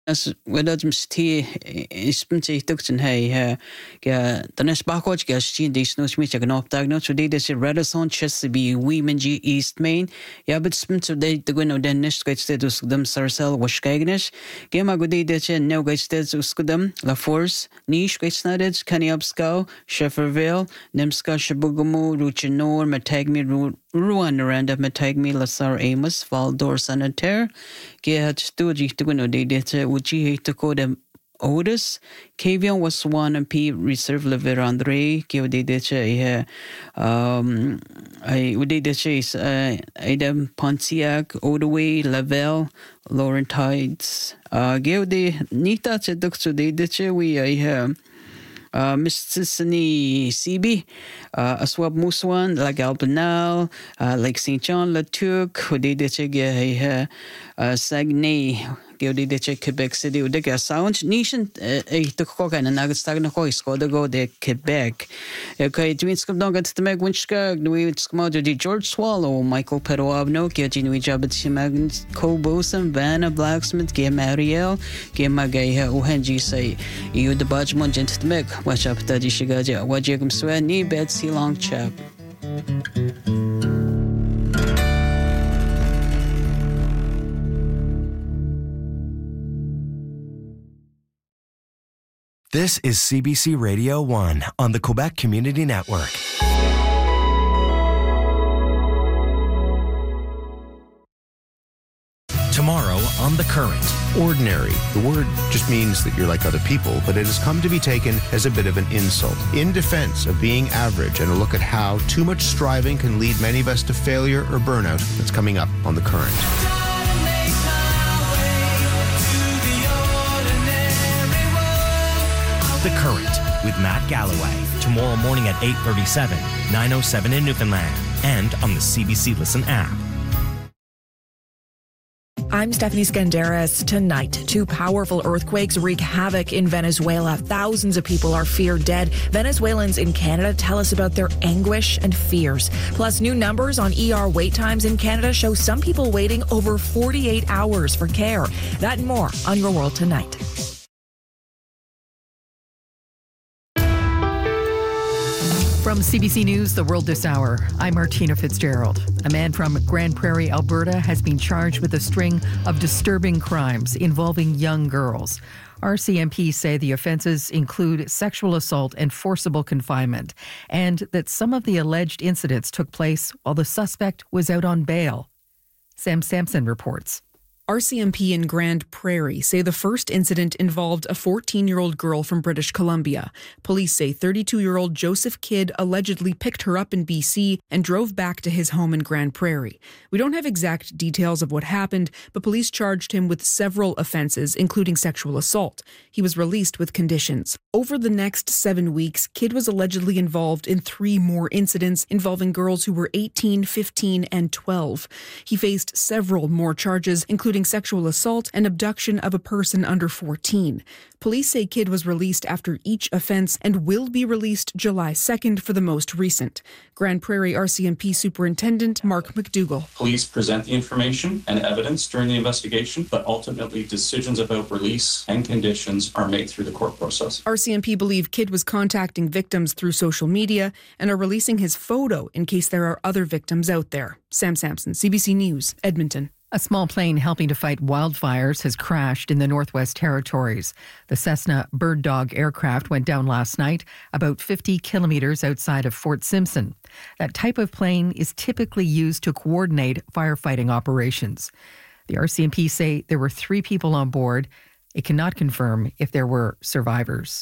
as wedadum sti ispunti tukten hey ga danes bakoj ga stin dis no smith ga opdag no so de this Renaissance Chesapeake women G East Main ja but spunto de gwno den nes gaitstedus dum sarcel washkagnes gema gudi de no gaitstedus skudum La Force niche gaitsnaded Kaniabsko Shefferville Nimska Shabugumu Ruchinor Matagmi Ruan Randa Matagmi Lasar Amos Valdor Sanitaire Get Stuji to gwno de Uchi to code Otis, Kavion was one and P Reserve Lever Andre, Kio de Deche, I would de chase, Adam Pontiac, Odaway, Lavelle, Laurentides, Geo de Nita Chedux de Deche, we I Mississippi CB, Aswab Muswan, like Albanal, like St. John Latuc, who de Deche, Saguenay. Gildi de Quebec City de ga sound nation to kogan and nagstag na kois go de Quebec. Okay, twins come down to meg winchka, we come de George Swallow, Michael Peroavno, Gilgin we jabbat Simagn, Cobosum, Vanna Blacksmith, Game Mariel, Game Magaya, Uhenji say, you the Budgmont gent meg, watch up Daddy Shigaja, what you can swear, knee bed, sea long chap. This is CBC Radio 1 on the Quebec Community Network. Tomorrow on The Current. Ordinary. The word just means that you're like other people, but it has come to be taken as a bit of an insult. In defense of being average and a look at how too much striving can lead many of us to failure or burnout, that's coming up on The Current. The Current with Matt Galloway. Tomorrow morning at 8:37, 9:07 in Newfoundland, and on the CBC Listen app. I'm Stephanie Skandaris. Tonight, 2 powerful earthquakes wreak havoc in Venezuela. Thousands of people are feared dead. Venezuelans in Canada tell us about their anguish and fears. Plus, new numbers on ER wait times in Canada show some people waiting over 48 hours for care. That and more on Your World Tonight. From CBC News, The World This Hour, I'm Martina Fitzgerald. A man from Grand Prairie, Alberta, has been charged with a string of disturbing crimes involving young girls. RCMP say the offences include sexual assault and forcible confinement, and that some of the alleged incidents took place while the suspect was out on bail. Sam Sampson reports. RCMP in Grand Prairie say the first incident involved a 14-year-old girl from British Columbia. Police say 32-year-old Joseph Kidd allegedly picked her up in BC and drove back to his home in Grand Prairie. We don't have exact details of what happened, but police charged him with several offences, including sexual assault. He was released with conditions. Over the next 7 weeks, Kidd was allegedly involved in 3 more incidents involving girls who were 18, 15, and 12. He faced several more charges, including sexual assault and abduction of a person under 14. Police say Kidd was released after each offence and will be released July 2nd for the most recent. Grand Prairie RCMP Superintendent Mark McDougall. Police present the information and evidence during the investigation, but ultimately decisions about release and conditions are made through the court process. RCMP believe Kidd was contacting victims through social media and are releasing his photo in case there are other victims out there. Sam Sampson, CBC News, Edmonton. A small plane helping to fight wildfires has crashed in the Northwest Territories. The Cessna Bird Dog aircraft went down last night, about 50 kilometres outside of Fort Simpson. That type of plane is typically used to coordinate firefighting operations. The RCMP say there were 3 people on board. It cannot confirm if there were survivors.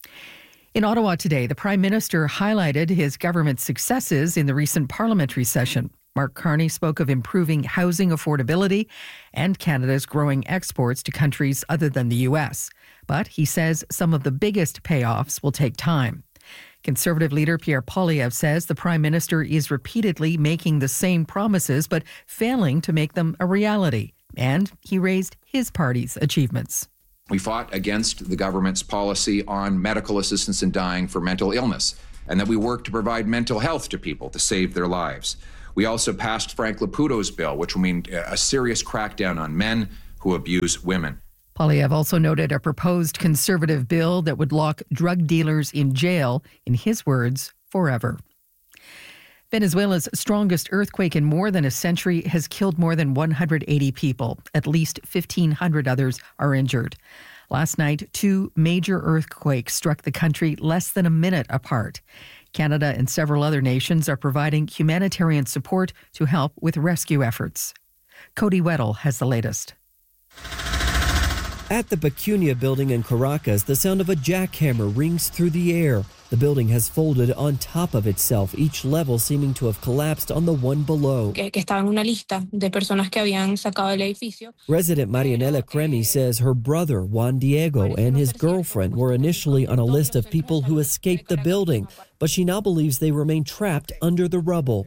In Ottawa today, the Prime Minister highlighted his government's successes in the recent parliamentary session. Mark Carney spoke of improving housing affordability and Canada's growing exports to countries other than the U.S. But he says some of the biggest payoffs will take time. Conservative leader Pierre Poilievre says the Prime Minister is repeatedly making the same promises but failing to make them a reality. And he raised his party's achievements. We fought against the government's policy on medical assistance in dying for mental illness, and that we worked to provide mental health to people to save their lives. We also passed Frank Laputo's bill, which will mean a serious crackdown on men who abuse women. Poilievre also noted a proposed conservative bill that would lock drug dealers in jail, in his words, forever. Venezuela's strongest earthquake in more than a century has killed more than 180 people. At least 1,500 others are injured. Last night, 2 major earthquakes struck the country less than a minute apart. Canada and several other nations are providing humanitarian support to help with rescue efforts. Cody Weddle has the latest. At the Pecunia building in Caracas, the sound of a jackhammer rings through the air. The building has folded on top of itself, each level seeming to have collapsed on the one below. Resident Marianela Cremi says her brother, Juan Diego, and his girlfriend were initially on a list of people who escaped the building, but she now believes they remain trapped under the rubble.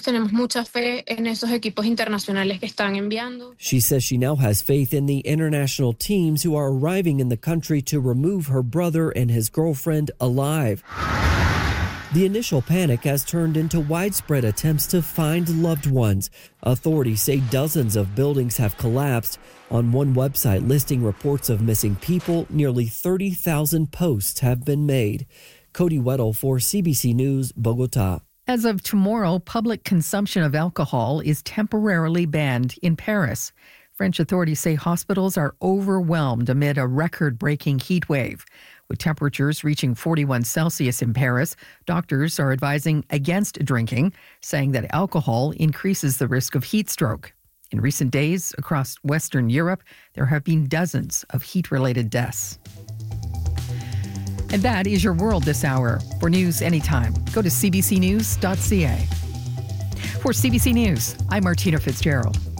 She says she now has faith in the international teams who are arriving in the country to remove her brother and his girlfriend alive. The initial panic has turned into widespread attempts to find loved ones. Authorities say dozens of buildings have collapsed. On one website listing reports of missing people, nearly 30,000 posts have been made. Cody Weddle for CBC News, Bogota. As of tomorrow, public consumption of alcohol is temporarily banned in Paris. French authorities say hospitals are overwhelmed amid a record-breaking heat wave. With temperatures reaching 41 Celsius in Paris, doctors are advising against drinking, saying that alcohol increases the risk of heat stroke. In recent days, across Western Europe, there have been dozens of heat-related deaths. And that is your world this hour. For news anytime, go to cbcnews.ca. For CBC News, I'm Martina Fitzgerald.